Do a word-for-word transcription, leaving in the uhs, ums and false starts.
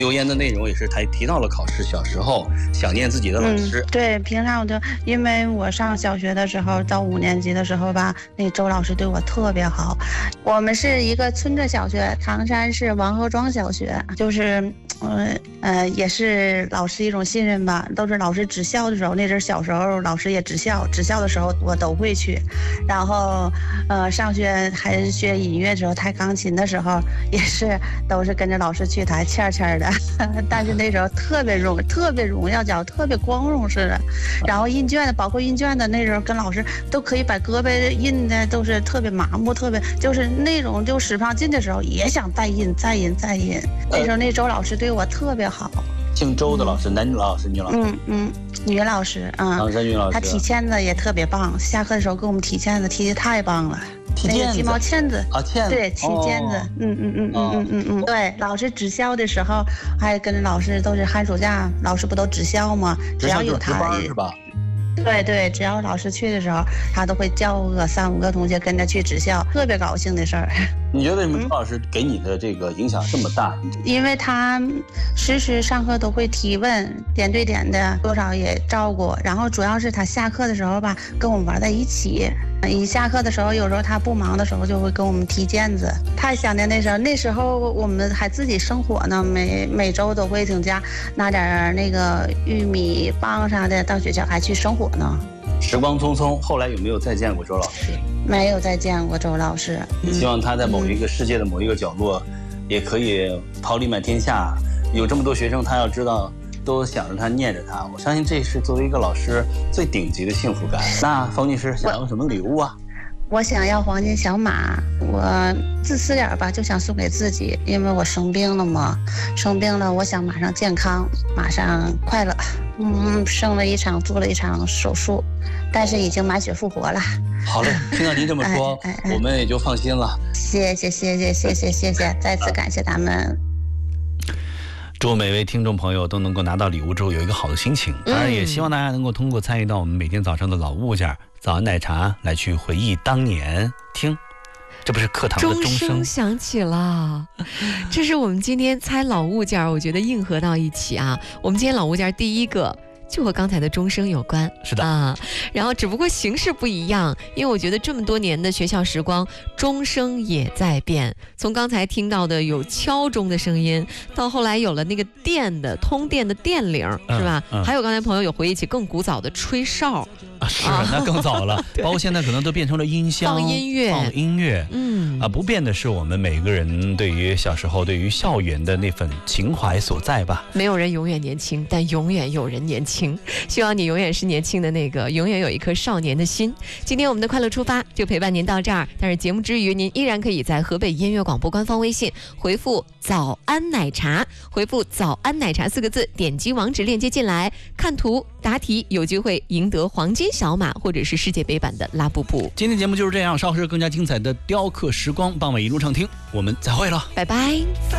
留言的内容也是他提到了考试，小时候想念自己的老师。 嗯、对，平常我就因为我上小学的时候到五年级的时候吧，那周老师对我特别好。我们是一个村镇小学，唐山市王河庄小学，就是呃呃也是老师一种信任吧，都是老师指校的时候，那阵小时候老师也指校，指校的时候我都会去。然后呃上学还是学音乐的时候，弹钢琴的时候也是都是跟着老师去弹，欠欠的。但是那时候特别荣特别荣耀角，特别光荣似的。然后印卷的，包括印卷的，那时候跟老师都可以把胳膊印的都是特别麻木，特别就是那种就使不上劲的时候也想再印再印再印。那时候那周老师对我特别好。 姓周的老师，嗯、男老师、女老师？ 嗯嗯，女老师啊。唐山女老师。 她提毽子也特别棒，下课的时候给我们提毽子，提的太棒了。 踢毽子， 鸡毛毽子啊，毽子， 对，踢毽子，嗯嗯嗯嗯嗯嗯嗯，对，老师指校的时候，还跟着老师都是寒暑假，老师不都指校吗？只要有他， 是吧？ 对对，只要老师去的时候，他都会叫个三五个同学跟着去指校，特别高兴的事儿。 你觉得为什么周老师给你的这个影响这么大？ 嗯、因为他时时上课都会提问，点对点的，多少也照顾。然后主要是他下课的时候吧，跟我们玩在一起。一下课的时候，有时候他不忙的时候，就会跟我们踢毽子。太想念那时候，那时候我们还自己生火呢，每每周都会请假拿点那个玉米棒啥的到学校还去生火呢。 时光匆匆，后来有没有再见过周老师？ 没有再见过周老师。 嗯、希望他在某一个世界的某一个角落，嗯、也可以桃李满天下。有这么多学生，他要知道。都想着他，念着他，我相信这是作为一个老师最顶级的幸福感。那冯女士想要什么礼物啊？ 我, 我想要黄金小马，我自私点吧，就想送给自己，因为我生病了嘛，生病了，我想马上健康，马上快乐。嗯，生了一场，做了一场手术，但是已经满血复活了。 好嘞，听到您这么说，哎哎哎我们也就放心了。 谢谢谢谢谢谢谢谢，再次感谢他们。 祝每位听众朋友都能够拿到礼物之后有一个好的心情，当然也希望大家能够通过参与到我们每天早上的老物件早安奶茶来去回忆当年。听，这不是课堂的钟声， 钟声响起了，这是我们今天猜老物件，我觉得硬合到一起啊。我们今天老物件第一个就和刚才的钟声有关， 是的啊，然后只不过形式不一样，因为我觉得这么多年的学校时光，钟声也在变。从刚才听到的有敲钟的声音，到后来有了那个电的通电的电铃，嗯、是吧？嗯、还有刚才朋友有回忆起更古早的吹哨。 啊，是，那更早了，包括现在可能都变成了音箱， 放音乐， 放音乐，嗯，啊，不变的是我们每个人对于小时候、对于校园的那份情怀所在吧。 没有人永远年轻，但永远有人年轻。希望你永远是年轻的那个，永远有一颗少年的心。今天我们的快乐出发就陪伴您到这儿，但是节目之余，您依然可以在河北音乐广播官方微信回复“早安奶茶”，回复“早安奶茶”四个字，点击网址链接进来，看图答题，有机会赢得黄金小马或者是世界杯版的拉布布。 今天节目就是这样，稍后是更加精彩的雕刻时光，傍晚一路畅听，我们再会了， 拜拜。